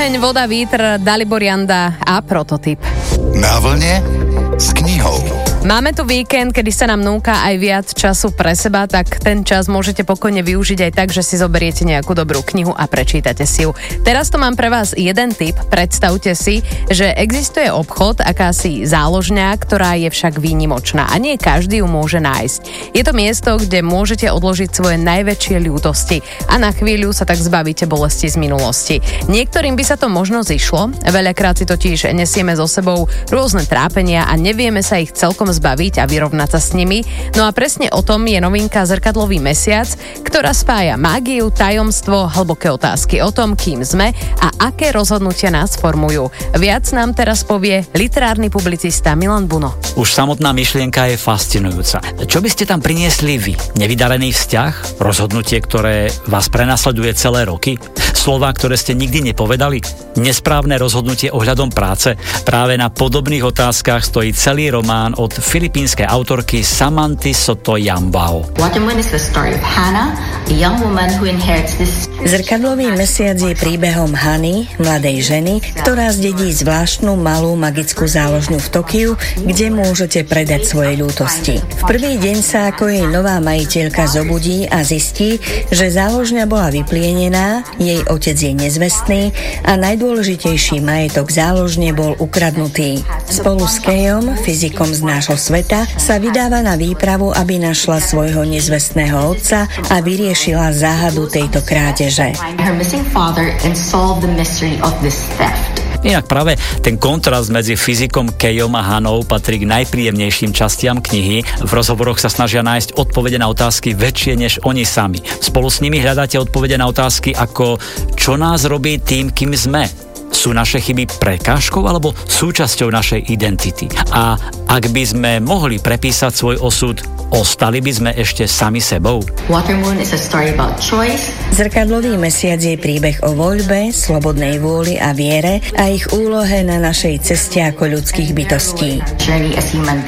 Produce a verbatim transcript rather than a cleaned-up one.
Oheň, voda, vítr, Dalibor Janda a Prototyp. Na vlne s knihou. Máme tu víkend, kedy sa nám núka aj viac času pre seba, tak ten čas môžete pokojne využiť aj tak, že si zoberiete nejakú dobrú knihu a prečítate si ju. Teraz tu mám pre vás jeden tip. Predstavte si, že existuje obchod, akási záložňa, ktorá je však výnimočná a nie každý ju môže nájsť. Je to miesto, kde môžete odložiť svoje najväčšie ľútosti a na chvíľu sa tak zbavíte bolesti z minulosti. Niektorým by sa to možno zišlo, veľakrát si totiž nesieme so sebou rôzne trápenia a nevieme sa ich celkom zbaviť a vyrovnať sa s nimi. No a presne o tom je novinka Zrkadlový mesiac, ktorá spája mágiu, tajomstvo, hlboké otázky o tom, kým sme a aké rozhodnutia nás formujú. Viac nám teraz povie literárny publicista Milan Buno. Už samotná myšlienka je fascinujúca. Čo by ste tam priniesli vy? Nevydarený vzťah? Rozhodnutie, ktoré vás prenasleduje celé roky? Slová, ktoré ste nikdy nepovedali? Nesprávne rozhodnutie ohľadom práce? Práve na podobných otázkach stojí celý román od filipínskej autorky Samanty Soto-Yambao. Zrkadlový mesiac je príbehom Hany, mladej ženy, ktorá zdedí zvláštnu malú magickú záložňu v Tokiu, kde môžete predať svoje ľútosti. V prvý deň sa ako jej nová majiteľka zobudí a zistí, že záložňa bola vyplienená, jej otec je nezvestný a najdôležitejší majetok záložne bol ukradnutý. Spolu s Kejom, fyzikom z nášho sveta, sa vydáva na výpravu, aby našla svojho nezvestného otca a vyriešila záhadu tejto krádeže. Inak práve ten kontrast medzi fyzikom Kejom a Hanou patrí k najpríjemnejším častiam knihy. V rozhovoroch sa snažia nájsť odpovede na otázky väčšie než oni sami. Spolu s nimi hľadáte odpovede na otázky ako čo nás robí tým, kým sme? Sú naše chyby prekážkou alebo súčasťou našej identity? A ak by sme mohli prepísať svoj osud, ostali by sme ešte sami sebou? Zrkadlový mesiac je príbeh o voľbe, slobodnej vôli a viere a ich úlohe na našej ceste ako ľudských bytostí.